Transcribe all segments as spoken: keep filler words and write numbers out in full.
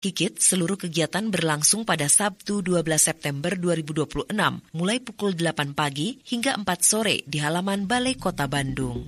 Kikit, seluruh kegiatan berlangsung pada Sabtu dua belas September dua ribu dua puluh enam, mulai pukul delapan pagi hingga empat sore di halaman Balai Kota Bandung.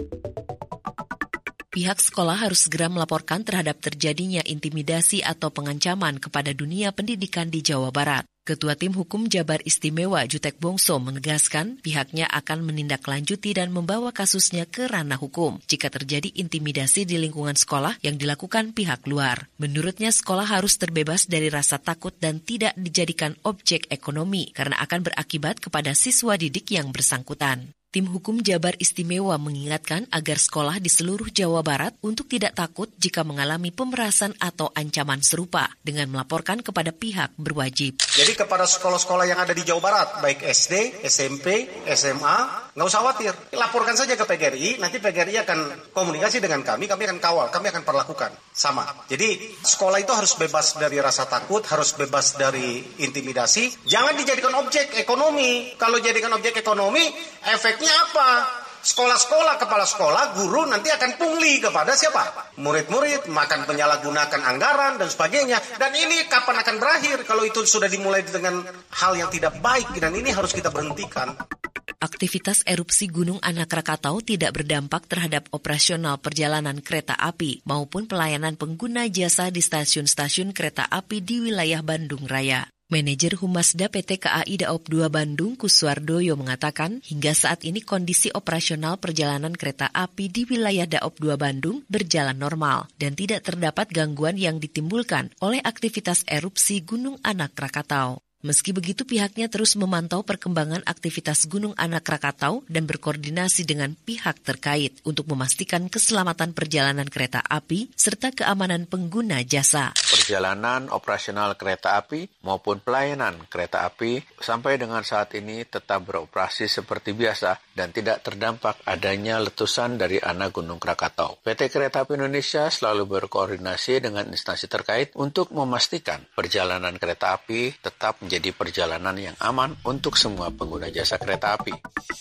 Pihak sekolah harus segera melaporkan terhadap terjadinya intimidasi atau pengancaman kepada dunia pendidikan di Jawa Barat. Ketua Tim Hukum Jabar Istimewa Jutek Bongso menegaskan pihaknya akan menindaklanjuti dan membawa kasusnya ke ranah hukum jika terjadi intimidasi di lingkungan sekolah yang dilakukan pihak luar. Menurutnya sekolah harus terbebas dari rasa takut dan tidak dijadikan objek ekonomi karena akan berakibat kepada siswa didik yang bersangkutan. Tim Hukum Jabar Istimewa mengingatkan agar sekolah di seluruh Jawa Barat untuk tidak takut jika mengalami pemerasan atau ancaman serupa dengan melaporkan kepada pihak berwajib. Jadi kepada sekolah-sekolah yang ada di Jawa Barat, baik S D, S M P, S M A, nggak usah khawatir. Laporkan saja ke P G R I, nanti P G R I akan komunikasi dengan kami, kami akan kawal, kami akan perlakukan. Sama. Jadi sekolah itu harus bebas dari rasa takut, harus bebas dari intimidasi. Jangan dijadikan objek ekonomi. Kalau jadikan objek ekonomi, efeknya apa? Sekolah-sekolah, kepala sekolah, guru nanti akan pungli kepada siapa? Murid-murid, makan penyalahgunakan anggaran dan sebagainya. Dan ini kapan akan berakhir kalau itu sudah dimulai dengan hal yang tidak baik, dan ini harus kita berhentikan. Aktivitas erupsi Gunung Anak Rakatau tidak berdampak terhadap operasional perjalanan kereta api maupun pelayanan pengguna jasa di stasiun-stasiun kereta api di wilayah Bandung Raya. Manajer Humasda P T K A I Daop dua Bandung Kuswardoyo mengatakan hingga saat ini kondisi operasional perjalanan kereta api di wilayah Daop dua Bandung berjalan normal dan tidak terdapat gangguan yang ditimbulkan oleh aktivitas erupsi Gunung Anak Rakatau. Meski begitu, pihaknya terus memantau perkembangan aktivitas Gunung Anak Rakatau dan berkoordinasi dengan pihak terkait untuk memastikan keselamatan perjalanan kereta api serta keamanan pengguna jasa. Perjalanan operasional kereta api maupun pelayanan kereta api sampai dengan saat ini tetap beroperasi seperti biasa dan tidak terdampak adanya letusan dari anak Gunung Krakatau. P T Kereta Api Indonesia selalu berkoordinasi dengan instansi terkait untuk memastikan perjalanan kereta api tetap menjadi jadi perjalanan yang aman untuk semua pengguna jasa kereta api.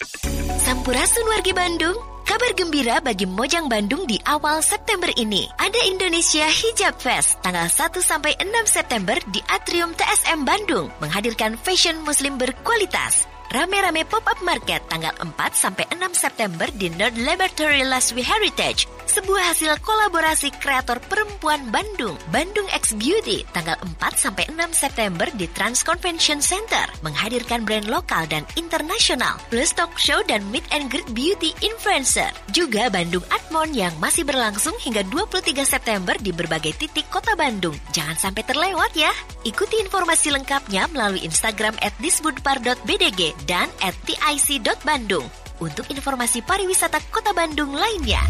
Sampurasun wargi Bandung, kabar gembira bagi Mojang Bandung di awal September ini. Ada Indonesia Hijab Fest tanggal satu sampai enam September di Atrium T S M Bandung menghadirkan fashion muslim berkualitas. Rame-rame pop-up market tanggal empat sampai enam September di Nerd Laboratory Laswi Heritage, sebuah hasil kolaborasi kreator perempuan Bandung, Bandung X Beauty, tanggal empat sampai enam September di Trans Convention Center, menghadirkan brand lokal dan internasional, plus talk show dan meet and greet beauty influencer. Juga Bandung Artmon yang masih berlangsung hingga dua puluh tiga September di berbagai titik kota Bandung. Jangan sampai terlewat ya. Ikuti informasi lengkapnya melalui Instagram at disbudpar dot b d g dan at t i c dot bandung untuk informasi pariwisata Kota Bandung lainnya.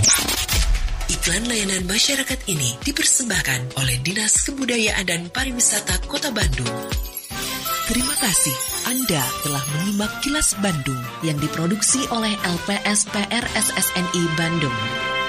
Iklan layanan masyarakat ini dipersembahkan oleh Dinas Kebudayaan dan Pariwisata Kota Bandung. Terima kasih Anda telah menyimak Kilas Bandung yang diproduksi oleh L P S P R S S N I Bandung.